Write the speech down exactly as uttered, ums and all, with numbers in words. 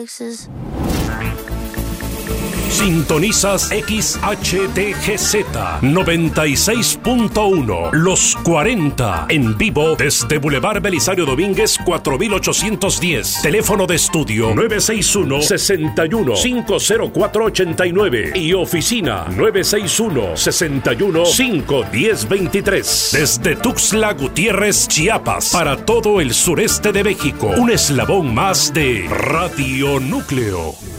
Texas. Sintonizas X H D G Z noventa y seis punto uno, Los cuarenta, en vivo desde Boulevard Belisario Domínguez cuatro mil ochocientos diez. Teléfono de estudio nueve seis uno, seis uno, cinco cero cuatro ocho nueve y oficina nueve seis uno, seis uno, cinco uno cero dos tres. Desde Tuxtla Gutiérrez, Chiapas, para todo el sureste de México, un eslabón más de Radio Núcleo.